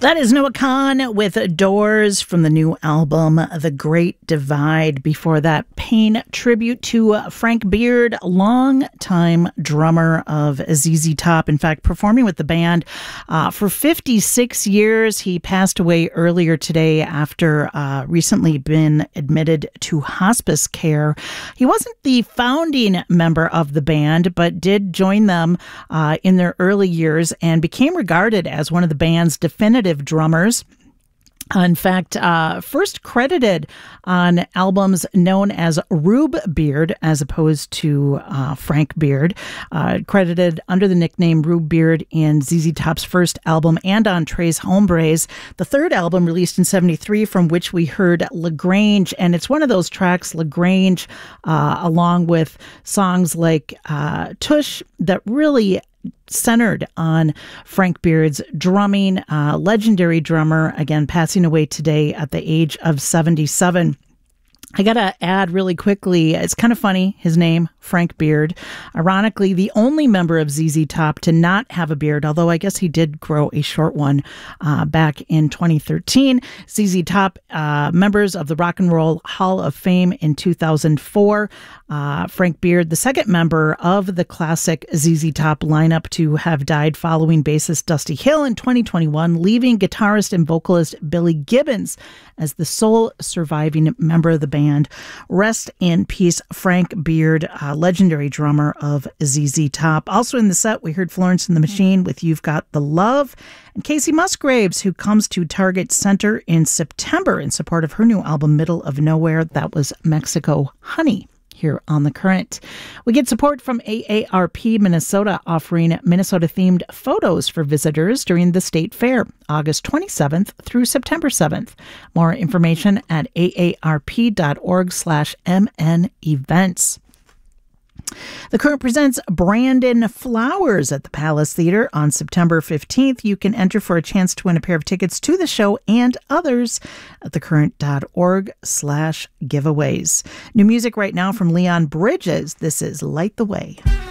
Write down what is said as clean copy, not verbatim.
That is Noah Kahan with Doors from the new album, The Great Divide. Before that, Pain tribute to Frank Beard, longtime drummer of ZZ Top. In fact, performing with the band for 56 years. He passed away earlier today after recently been admitted to hospice care. He wasn't the founding member of the band, but did join them in their early years and became regarded as one of the band's definitive drummers. In fact, first credited on albums known as Rube Beard as opposed to Frank Beard, credited under the nickname Rube Beard in ZZ Top's first album and on Tres Hombres, the third album released in 1973, from which we heard LaGrange. And it's one of those tracks, LaGrange, along with songs like Tush, that really centered on Frank Beard's drumming. Legendary drummer, again, passing away today at the age of 77. I got to add really quickly, it's kind of funny, his name, Frank Beard. Ironically, the only member of ZZ Top to not have a beard, although I guess he did grow a short one back in 2013. ZZ Top, members of the Rock and Roll Hall of Fame in 2004. Frank Beard, the second member of the classic ZZ Top lineup to have died following bassist Dusty Hill in 2021, leaving guitarist and vocalist Billy Gibbons as the sole surviving member of the band. Rest in peace, Frank Beard, legendary drummer of ZZ Top. Also in the set, we heard Florence and the Machine with You've Got the Love, and Casey Musgraves, who comes to Target Center in September in support of her new album, Middle of Nowhere. That was Mexico Honey. Here on The Current, we get support from AARP Minnesota, offering Minnesota-themed photos for visitors during the State Fair, August 27th through September 7th. More information at aarp.org/MN-events. The Current presents Brandon Flowers at the Palace Theater on September 15th. You can enter for a chance to win a pair of tickets to the show and others at thecurrent.org/giveaways. New music right now from Leon Bridges. This is Light the Way.